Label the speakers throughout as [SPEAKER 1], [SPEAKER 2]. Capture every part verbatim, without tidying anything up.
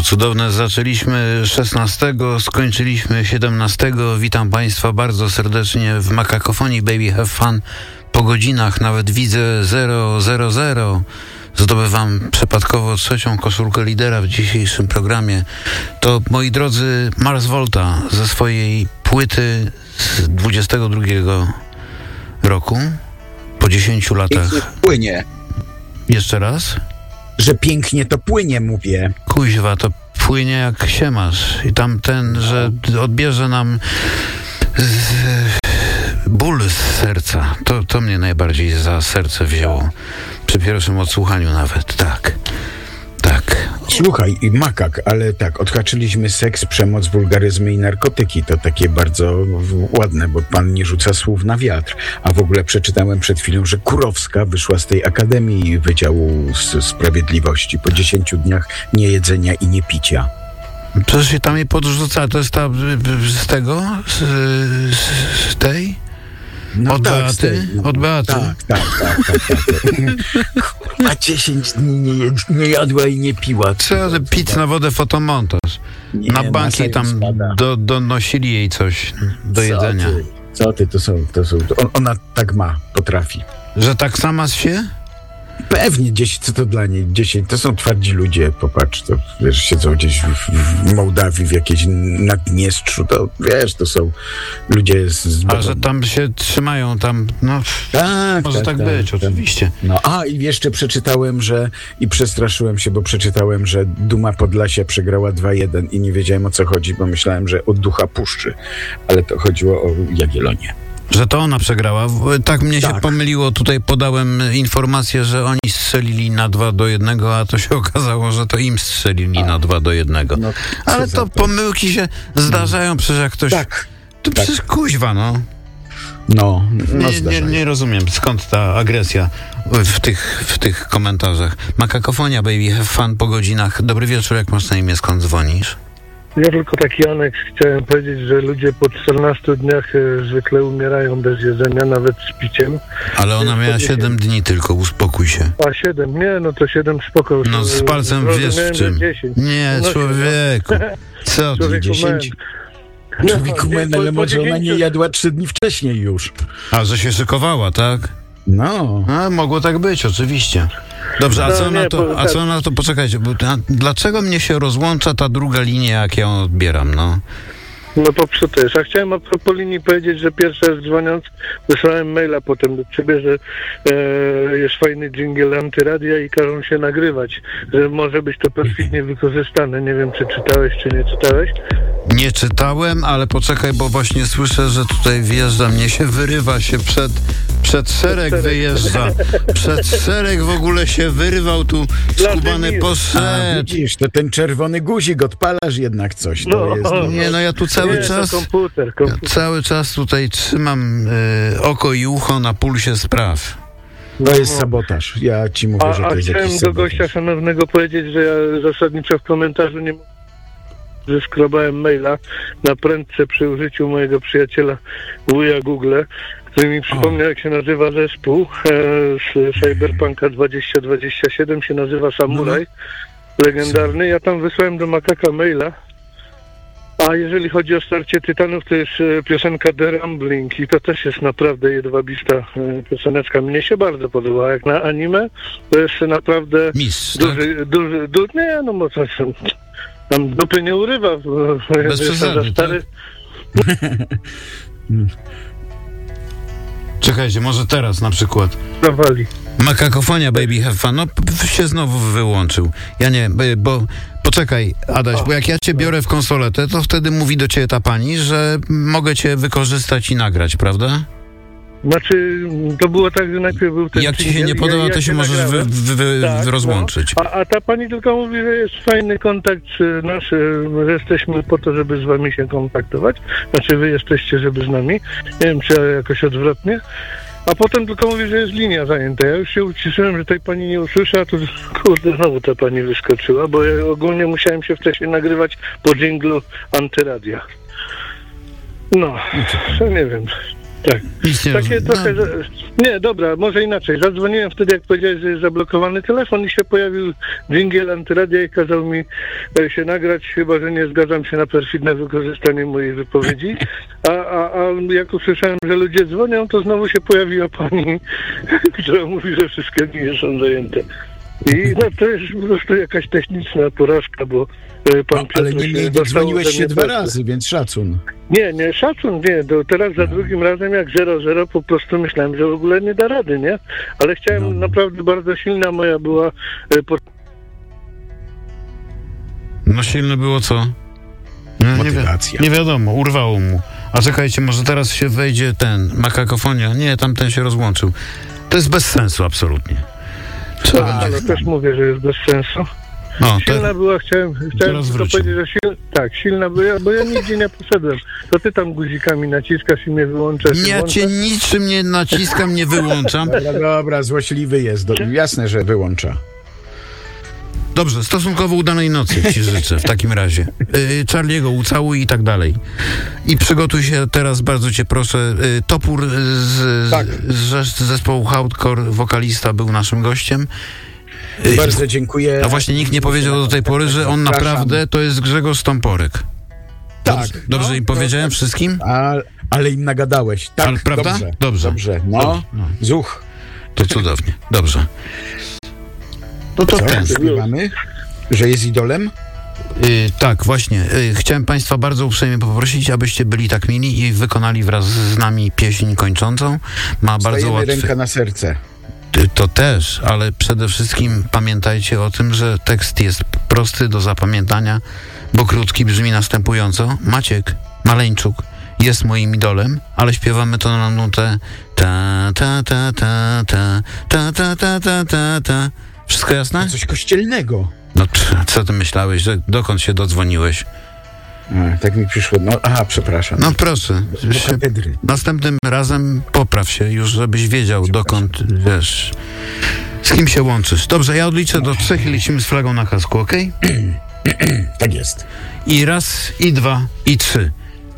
[SPEAKER 1] cudowne. Zaczęliśmy szesnastego, skończyliśmy siedemnastego. Witam Państwa bardzo serdecznie w Makakofonii Baby Have Fun. Po godzinach nawet widzę zero zero zero. Zdobywam przypadkowo trzecią koszulkę lidera w dzisiejszym programie. To, moi drodzy, Mars Volta ze swojej płyty z dwudziestego drugiego roku. Po dziesięciu latach.
[SPEAKER 2] Pięknie płynie.
[SPEAKER 1] Jeszcze raz?
[SPEAKER 2] Że pięknie to płynie, mówię.
[SPEAKER 1] Kuźwa, to płynie jak się masz. I tam ten, że odbierze nam z, ból z serca. To, to mnie najbardziej za serce wzięło. Przy pierwszym odsłuchaniu nawet, tak. Tak.
[SPEAKER 2] Słuchaj, i makak, ale tak, odhaczyliśmy seks, przemoc, wulgaryzmy i narkotyki. To takie bardzo ładne, bo pan nie rzuca słów na wiatr. A w ogóle przeczytałem przed chwilą, że Kurowska wyszła z tej Akademii Wydziału Sprawiedliwości po dziesięciu dniach niejedzenia i niepicia.
[SPEAKER 1] Przecież się tam jej podrzuca, to jest ta z tego? Z, z tej?
[SPEAKER 2] No
[SPEAKER 1] od
[SPEAKER 2] tak,
[SPEAKER 1] Beaty?
[SPEAKER 2] tej, no,
[SPEAKER 1] od Beaty?
[SPEAKER 2] Tak, tak, tak, tak, tak. Kurwa, dziesięć dni nie, nie jadła i nie piła.
[SPEAKER 1] Co ty pić na wodę fotomontaż?
[SPEAKER 2] Nie,
[SPEAKER 1] na banki tam do, donosili jej coś do
[SPEAKER 2] co
[SPEAKER 1] jedzenia.
[SPEAKER 2] Ty, co ty, to są, to są, to on, ona tak ma, potrafi.
[SPEAKER 1] Że tak sama z się?
[SPEAKER 2] Pewnie dziesięć, co to dla niej? dziesięć, to są twardzi ludzie, popatrz, to wiesz, siedzą gdzieś w, w Mołdawii, w jakiejś Naddniestrzu, to wiesz, to są ludzie z... z
[SPEAKER 1] A że tam się trzymają, tam, no...
[SPEAKER 2] Tak,
[SPEAKER 1] może tak,
[SPEAKER 2] tak,
[SPEAKER 1] tak być,
[SPEAKER 2] tak,
[SPEAKER 1] oczywiście.
[SPEAKER 2] No, a i jeszcze przeczytałem, że, i przestraszyłem się, bo przeczytałem, że Duma Podlasia przegrała dwa jeden i nie wiedziałem, o co chodzi, bo myślałem, że od ducha puszczy, ale to chodziło o Jagiellonię.
[SPEAKER 1] Że to ona przegrała. Tak mnie
[SPEAKER 2] tak.
[SPEAKER 1] się pomyliło. Tutaj podałem informację, że oni strzelili na dwa do jednego, a to się okazało, że to im strzelili a. na dwa do jednego. No, ale to pomyłki się zdarzają, przecież jak ktoś...
[SPEAKER 2] Tak.
[SPEAKER 1] To
[SPEAKER 2] tak.
[SPEAKER 1] przecież kuźwa, no.
[SPEAKER 2] No, no
[SPEAKER 1] nie, nie, nie rozumiem, skąd ta agresja w tych, w tych komentarzach. Makakofonia, baby, have fun po godzinach. Dobry wieczór, jak masz na imię, skąd dzwonisz?
[SPEAKER 3] Ja tylko taki aneks chciałem powiedzieć, że ludzie po czternastu dniach e, zwykle umierają bez jedzenia, nawet z piciem.
[SPEAKER 1] Ale ona miała siedem dni tylko, uspokój się.
[SPEAKER 3] A siedem? Nie, no to siedem spoko.
[SPEAKER 1] No z palcem wiesz w czym. Nie, no, człowieku. Co ty?
[SPEAKER 2] dziesięć? Człowieku, no, ale może ona nie jadła trzy dni wcześniej już.
[SPEAKER 1] A, że się szykowała, tak?
[SPEAKER 2] No.
[SPEAKER 1] A, mogło tak być, oczywiście. Dobrze, a co na to, a co na to, poczekajcie, bo a dlaczego mnie się rozłącza ta druga linia, jak ja ją odbieram, no?
[SPEAKER 3] No popsute jest. A chciałem a propos linii powiedzieć, że pierwszy raz dzwoniąc wysłałem maila potem do ciebie, że e, jest fajny dżingiel antyradia i każą się nagrywać, że może być to perfidnie wykorzystane. Nie wiem, czy czytałeś, czy nie czytałeś.
[SPEAKER 1] Nie czytałem, ale poczekaj, bo właśnie słyszę, że tutaj wjeżdża, mnie się wyrywa się przed, przed szereg, przed wyjeżdża. Przed szereg w ogóle się wyrywał tu skubany poszedł.
[SPEAKER 2] Widzisz, to ten czerwony guzik, odpalasz jednak coś. To
[SPEAKER 3] no,
[SPEAKER 2] jest, no.
[SPEAKER 1] Nie, no ja tu cały
[SPEAKER 3] nie,
[SPEAKER 1] czas
[SPEAKER 3] komputer, komputer.
[SPEAKER 1] Ja cały czas tutaj trzymam y, oko i ucho na pulsie spraw.
[SPEAKER 2] To jest sabotaż. Ja ci mówię,
[SPEAKER 3] a,
[SPEAKER 2] że to
[SPEAKER 3] a
[SPEAKER 2] jest
[SPEAKER 3] chciałem
[SPEAKER 2] jakiś
[SPEAKER 3] do
[SPEAKER 2] sabotaż.
[SPEAKER 3] gościa szanownego powiedzieć, że ja zasadniczo w komentarzu nie że skrobałem maila na prędce przy użyciu mojego przyjaciela wuja Google, który mi przypomniał, jak się nazywa zespół e, z Cyberpunka dwadzieścia dwadzieścia siedem, się nazywa Samurai, no. legendarny. Ja tam wysłałem do Makaka maila, a jeżeli chodzi o Starcie Tytanów, to jest e, piosenka The Rambling i to też jest naprawdę jedwabista e, pioseneczka. Mnie się bardzo podoba. Jak na anime, to jest naprawdę
[SPEAKER 1] Mistrz,
[SPEAKER 3] duży,
[SPEAKER 1] tak?
[SPEAKER 3] duży, duży, nie, no bo coś tam dupy nie urywa.
[SPEAKER 1] Bez przesady, stary. Tak? Czekajcie, może teraz na przykład.
[SPEAKER 3] Zawali.
[SPEAKER 1] Makakofonia, baby, have fun. No, p- się znowu wyłączył. Ja nie, bo... Poczekaj, Adaś, bo jak ja cię biorę w konsoletę, to wtedy mówi do ciebie ta pani, że mogę cię wykorzystać i nagrać, prawda?
[SPEAKER 3] Znaczy, to było tak, że najpierw był ten...
[SPEAKER 1] Jak ci się nie podoba,
[SPEAKER 3] ja, ja
[SPEAKER 1] to się możesz wy, wy, wy,
[SPEAKER 3] tak,
[SPEAKER 1] rozłączyć.
[SPEAKER 3] No. A, a ta pani tylko mówi, że jest fajny kontakt nasz, że jesteśmy po to, żeby z wami się kontaktować. Znaczy, wy jesteście, żeby z nami. Nie wiem, czy jakoś odwrotnie. A potem tylko mówi, że jest linia zajęta. Ja już się uciszyłem, że tej pani nie usłyszę, a tu kurde, znowu ta pani wyskoczyła, bo ja ogólnie musiałem się wcześniej nagrywać po dżinglu antyradia. No, to nie wiem. Tak.
[SPEAKER 1] Nic nie
[SPEAKER 3] Takie
[SPEAKER 1] rozumiem.
[SPEAKER 3] trochę...
[SPEAKER 1] No.
[SPEAKER 3] Nie, dobra, może inaczej. Zadzwoniłem wtedy, jak powiedziałeś, że jest zablokowany telefon i się pojawił dżingiel antyradia i kazał mi e, się nagrać, chyba że nie zgadzam się na perfidne wykorzystanie mojej wypowiedzi. A, a, a jak usłyszałem, że ludzie dzwonią, to znowu się pojawiła pani, która mówi, że wszystkie linie są zajęte. I no, to jest po prostu jakaś techniczna porażka, bo e, pan
[SPEAKER 2] No, ale
[SPEAKER 3] Piotr
[SPEAKER 2] niemniej
[SPEAKER 3] dostał
[SPEAKER 2] dodzwoniłeś
[SPEAKER 3] ode
[SPEAKER 2] się
[SPEAKER 3] mnie
[SPEAKER 2] dwa
[SPEAKER 3] pracę.
[SPEAKER 2] razy, więc szacun.
[SPEAKER 3] Nie, nie, szacun, nie, to teraz za drugim razem jak zero zero po prostu myślałem, że w ogóle nie da rady, nie? Ale chciałem,
[SPEAKER 2] No.
[SPEAKER 3] naprawdę bardzo silna moja była e, po...
[SPEAKER 1] No silne było co? No, nie, wi-
[SPEAKER 2] Motywacja.
[SPEAKER 1] nie wiadomo, urwało mu. A czekajcie, może teraz się wejdzie ten, makakofonia. Nie, tamten się rozłączył. To jest bez sensu absolutnie. Trzeba
[SPEAKER 3] No,
[SPEAKER 1] będzie...
[SPEAKER 3] ale też mówię, że jest bez sensu.
[SPEAKER 1] O,
[SPEAKER 3] Silna
[SPEAKER 1] te...
[SPEAKER 3] była, chciałem, chciałem
[SPEAKER 1] Teraz
[SPEAKER 3] tylko
[SPEAKER 1] wrócimy.
[SPEAKER 3] powiedzieć, że silna, tak, silna była, bo ja nigdzie nie poszedłem. To ty tam guzikami naciskasz i mnie wyłączasz. i
[SPEAKER 1] Ja
[SPEAKER 3] włączasz.
[SPEAKER 1] cię niczym nie naciskam, nie wyłączam.
[SPEAKER 2] Dobra, dobra, złośliwy jest. Do, jasne, że wyłącza.
[SPEAKER 1] Dobrze, stosunkowo udanej nocy ci życzę w takim razie. Yy, Charlie'ego ucałuj i tak dalej. I przygotuj się teraz, bardzo cię proszę. Yy, Topór z,
[SPEAKER 2] Tak.
[SPEAKER 1] z, z zespołu Hardcore, wokalista, był naszym gościem. Yy,
[SPEAKER 2] Bardzo dziękuję.
[SPEAKER 1] A właśnie nikt nie powiedział do tej pory, że on
[SPEAKER 2] Zapraszam.
[SPEAKER 1] naprawdę to jest Grzegorz Stąporek.
[SPEAKER 2] Tak.
[SPEAKER 1] Dobrze, dobrze
[SPEAKER 2] No,
[SPEAKER 1] im
[SPEAKER 2] no,
[SPEAKER 1] powiedziałem
[SPEAKER 2] tak.
[SPEAKER 1] wszystkim?
[SPEAKER 2] A, ale im nagadałeś. Tak,
[SPEAKER 1] Ale prawda?
[SPEAKER 2] dobrze.
[SPEAKER 1] Dobrze.
[SPEAKER 2] Dobrze. No,
[SPEAKER 1] Dobrze, no.
[SPEAKER 2] zuch.
[SPEAKER 1] To cudownie. Dobrze. No to
[SPEAKER 2] Co?
[SPEAKER 1] ten.
[SPEAKER 2] Śpiewamy? Że jest idolem?
[SPEAKER 1] Yy, tak, właśnie. Yy, chciałem Państwa bardzo uprzejmie poprosić, abyście byli tak mili i wykonali wraz z nami pieśń kończącą. Ma bardzo
[SPEAKER 2] Stajemy
[SPEAKER 1] łatwy...
[SPEAKER 2] ręka na serce.
[SPEAKER 1] Y, To też, ale przede wszystkim pamiętajcie o tym, że tekst jest prosty do zapamiętania, bo krótki, brzmi następująco. Maciek Maleńczuk jest moim idolem, ale śpiewamy to na nutę ta ta ta ta ta ta ta ta ta ta ta. Wszystko jasne?
[SPEAKER 2] Coś kościelnego.
[SPEAKER 1] No pff, co ty myślałeś, że dokąd się dodzwoniłeś?
[SPEAKER 2] A, tak mi przyszło. No, aha, przepraszam.
[SPEAKER 1] No proszę,
[SPEAKER 2] Do
[SPEAKER 1] się,
[SPEAKER 2] katedry.
[SPEAKER 1] następnym razem popraw się już, żebyś wiedział dokąd, wiesz, z kim się łączysz. Dobrze, ja odliczę do trzech i lecimy z flagą na kasku, okej?
[SPEAKER 2] Tak jest.
[SPEAKER 1] I raz, i dwa, i trzy.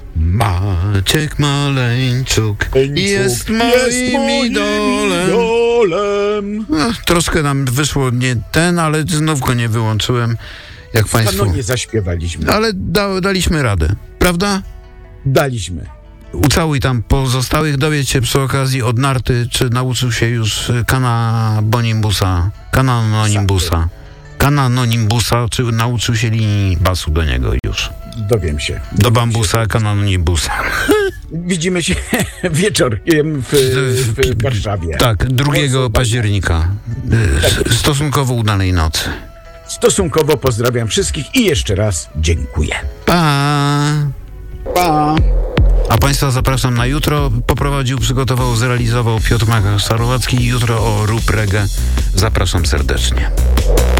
[SPEAKER 1] Maciek Maleńczuk jest moim idolem.
[SPEAKER 2] idolem.
[SPEAKER 1] No, troszkę nam wyszło nie ten, ale znów go nie wyłączyłem, jak państwo.
[SPEAKER 2] No nie zaśpiewaliśmy.
[SPEAKER 1] Ale da, daliśmy radę, prawda?
[SPEAKER 2] Daliśmy.
[SPEAKER 1] Ucałuj tam pozostałych, dowiedz się przy okazji od Narty, czy nauczył się już kanabonimbusa, kananonimbusa, kananonimbusa, czy nauczył się linii basu do niego już.
[SPEAKER 2] Dowiem się.
[SPEAKER 1] Do bambusa, kananonimbusa.
[SPEAKER 2] Widzimy się wieczorem w, w Warszawie.
[SPEAKER 1] Tak, drugiego października. Y, Stosunkowo udanej nocy.
[SPEAKER 2] Stosunkowo pozdrawiam wszystkich i jeszcze raz dziękuję.
[SPEAKER 1] Pa!
[SPEAKER 2] Pa!
[SPEAKER 1] A Państwa zapraszam na jutro. Poprowadził, przygotował, zrealizował Piotr Makar-Starowacki. Jutro o Rób Reggae. Zapraszam serdecznie.